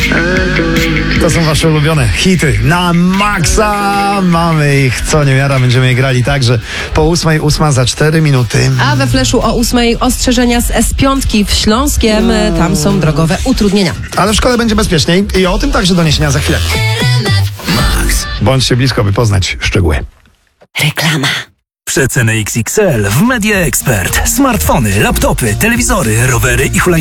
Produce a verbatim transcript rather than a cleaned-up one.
To są wasze ulubione hity na maksa. Mamy ich co niemiara, będziemy je grali także po ósmej, ósma za cztery minuty. A we Fleszu o ósmej ostrzeżenia z S pięć w Śląskiem. Tam są drogowe utrudnienia. Ale w szkole będzie bezpieczniej i o tym także doniesienia za chwilę. Max. Bądźcie blisko, by poznać szczegóły. Reklama. Przeceny X X L w Media Expert. Smartfony, laptopy, telewizory, rowery i hulajnogi.